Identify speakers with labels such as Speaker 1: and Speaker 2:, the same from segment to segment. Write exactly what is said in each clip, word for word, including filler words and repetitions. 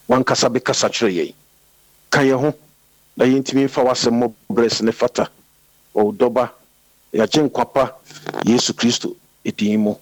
Speaker 1: wankasa bekasa kyerɛ yɛn ka yɛn ho na yɛntimi fa wasɛm mo brɛs ne fata o dɔba yɛagye nkwapa Yesu Kristo edin mu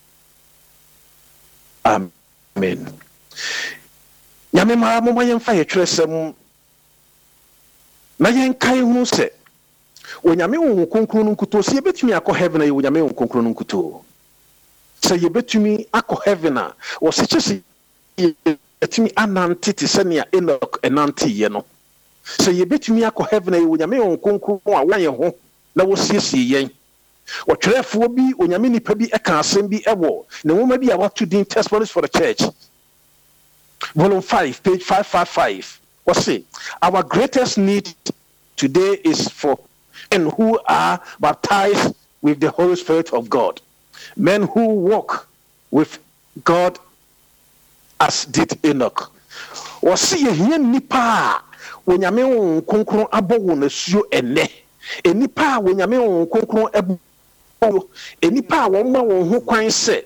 Speaker 1: amen. Nyame ma mo ma yɛmfa yɛtwerɛ sɛm na yɛnka yɛn ho sɛ onyame wo konkro no nkuto sɛ yɛbɛtumi akɔ heaven a onyame wo konkro no nkuto sɛ yɛbɛtumi akɔ heaven a wɔse kyɛ sɛ yɛtumi anante te sɛ nea Enoch ɛnante yɛ no sɛ yɛbɛtumi akɔ heaven a onyame wo konkro a wɔayɛ ho na wɔsiesie yɛn wɔtwerɛfoɔ bi onyame nipa bi ɛka asɛm bi ɛwɔ na nwoma bi a wato din Testimonies for the Church volume five page five fifty-five wɔse our greatest need today is for men who are baptized with the Holy Spirit of God, men who walk with God as did Enoch. Wɔse yɛhia nipa a onyame wo konkro abɔ wo nasuo ɛnɛ enipa a onyame wo konkro ɛbɔ enipa a wɔn ma wɔn ho kwan sɛ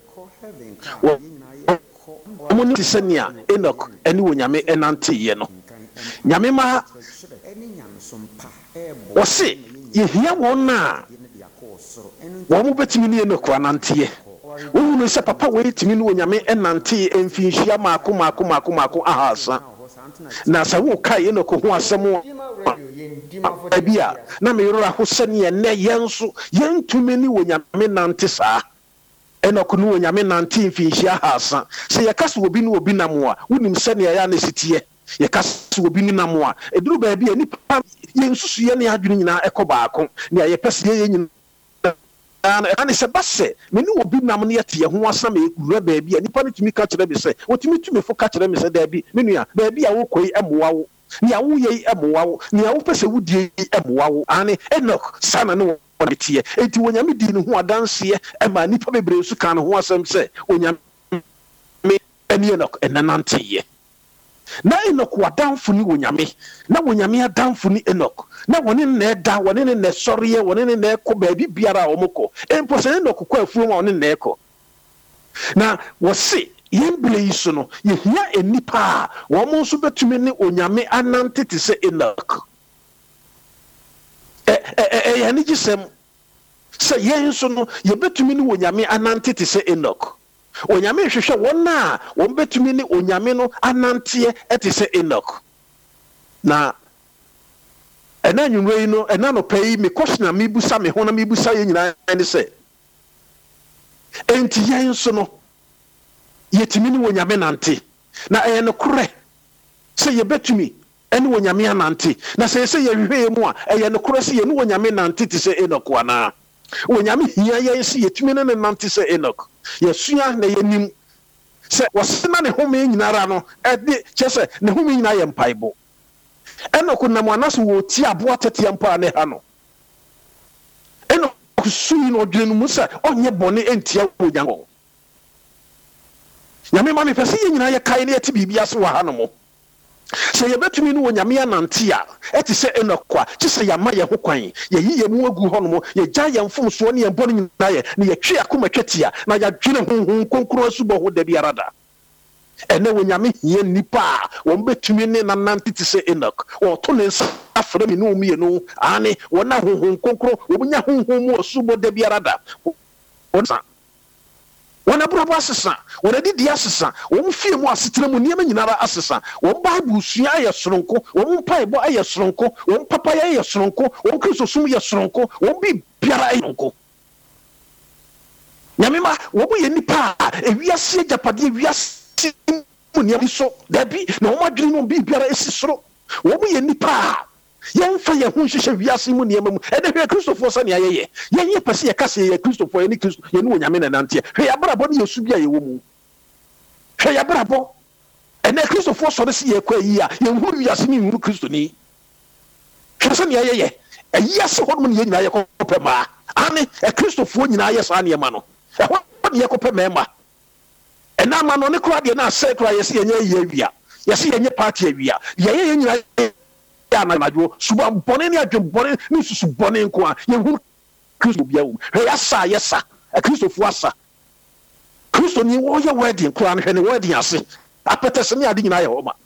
Speaker 1: wɔn ti sɛ nea Enoch ɛne onyame ɛnante yɛ no nyame ma wɔse yɛhia wɔn a wɔn mo bɛtumi ne Enoch ananteɛ wohunu sɛ papa wei tumi ne onyame ɛnante mfinhyia maako maako maako maako ahasa na sɛ wo ka Enoch ho asɛm abi a na meyerora ho sɛ ne ɛnɛ yɛn nso yɛntumi ne onyame nante saa Enoch ne onyame nante mfinhyia ahasa sɛ yɛka sɛ obi ne obi nam a wonim sɛ ne ɛyɛ na sitiɛ yɛka sɛ obi ne nam a ɛduru baabi a nipa yɛnsusu yɛ ne adwene nyinaa ɛkɔ baako ne yɛpɛ sɛ yɛyɛ nyinaa ane sɛ basɛ me ne obi nam ne yɛte yɛ ho asa me wura baabi a nipa no tumi ka kyerɛ me sɛ wɔtumi tumi fo ka kyerɛ me sɛ daabi me nua baabi a wokɔ yi ɛmoa wo nea woyɛ yi ɛmoa wo nea wopɛ sɛ wodie yi ɛmoa wo ane Enoch saa na ne wɔne teɛ enti onyame dii ne ho adanseɛ ɛma nipa bebree nso ka ne ho asɛm sɛ onyame ɛne Enoch ɛnananteyɛ na Enoch wadamfo ni onyame na onyame adamfo ni Enoch na wɔne ne da wɔne ne ne sɔreɛ wɔne ne ne kɔ baabi biara a wɔmkɔ empo sɛ Enoch kɔ afuom a wɔne ne kɔ na wɔse yɛmbele yi so no yɛhia enipa a wɔn nso bɛtumi ne onyame anante te sɛ Enoch ɛ ɛ ɛ yɛne gisɛm sɛ yɛn nso no yɛbɛtumi ne onyame anante te sɛ Enoch onyame hwehwɛ wɔn a wɔn bɛtumi ne onyame no ananteɛ ɛte sɛ Enoch na ɛna nwumre yi no ɛna no pɛ yi me question na mebusa me ho na mebusa yɛ nyinaa ne sɛ enti yɛn nso no yɛtumi ne onyame nante na ɛyɛ no korɛ sɛ yɛbɛtumi ɛne onyame anante na sɛ sɛ yɛhwehwɛ mu a ɛyɛ no korɛ sɛ yɛne onyame nante te sɛ Enoch anaa onyame hia yɛn sɛ yɛtumi ne ne nante sɛ Enoch yɛsua na yɛnim sɛ wɔsena ne home nyinara no ɛde kyɛ sɛ ne home nyinaa yɛ mpaebɔ Enoch nam anaso wɔti aboa tɛteɛ mpa a ne ha no Enoch sui no ɔdwene no mu sɛ ɔnyɛ bɔne ɛntia wɔ Onyankopɔn nyame ma mepɛ sɛ yɛ nyinaa yɛkae ne yɛte biribi ase wɔ ha no mo sɛ yɛbɛtumi ne onyame anante a ɛte sɛ Enoch a kye sɛ yɛama yɛn ho kwan yɛyi yɛn mu agu hɔ no mo yɛgya yɛn mfomsoɔ ne yɛn bɔne nyinaa yɛ ne yɛtwe akoma twatia na yɛadwene honhom kronkron asubɔ ho da biara da ɛnɛ onyame hia nnipa a wɔn bɛtumi ne nanante te sɛ Enoch wɔto ne nsa afrɛ me ne wɔn mmienu ane wɔn a honhom kronkron wɔnya honhom mu asubɔ da biara da wɔn wɔn abrabɔ asesa wɔn adidi asesa wɔn fie mu asetena mu nneɛma nyinara asesa wɔn Bible sua ayɛ soronko wɔn mpaebɔ ayɛ soronko wɔn papa ayɛ soronko wɔn kristosom yɛ soronko wɔn bi biara ayɛ soronko nyame ma wɔn yɛ nipa a ewiase agyapadeɛ ewiase mu nneɛma so dabi na wɔn adwene no bi biara esi soro wɔn yɛ nipa a yɛmfa yɛn ho nhyehyɛ wiase mu nneɛma mu ɛdɛ hwɛ kristofoɔ sɛ nea yɛyɛ yɛnyɛ pɛ sɛ yɛka sɛ yɛyɛ kristofoɔ yɛne kristo yɛne onyame na nanteɛ hwɛ yɛabrabɔ ne yɛsu bi a yɛwɔ mu hwɛ yɛabrabɔ ɛnɛ kristofoɔ sɔre sɛ yɛkɔ ayi a yɛnhuru wiase ne nhuru kristoni hwɛ sɛ nea yɛyɛ ayi ase hɔ nom ne yɛ nyinaa yɛkɔpɛ maa ane kristofoɔ nyinaa yɛ saa nneɛma no ɛhɔ ne yɛkɔpɛ mɛɛma ɛna ama no ne koraa deɛ na asɛ koraa yɛsɛ yɛnyɛ yɛ awia yɛsɛ yɛnyɛ party awia yɛyɛ yɛ nyinaa anadwo suba bɔne ne adwem bɔne ne susu bɔne nko a yɛhu Kristo bia wo hwɛ yɛsa yɛsa kristofo asa Kristo ni wɔyɛ wedding koraa no hwɛ ne wedding ase apɛtɛ sɛ ne ade nyinaa yɛ hɔ ma